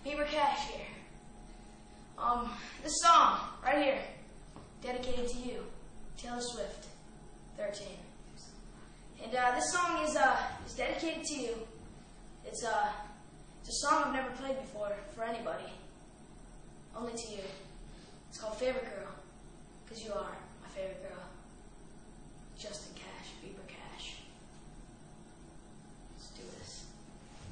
Beaver Cash here. This song, right here, dedicated to you, Taylor Swift, 13. And this song is dedicated to you. It's a song I've never played before for anybody. Only to you. It's called Favorite Girl.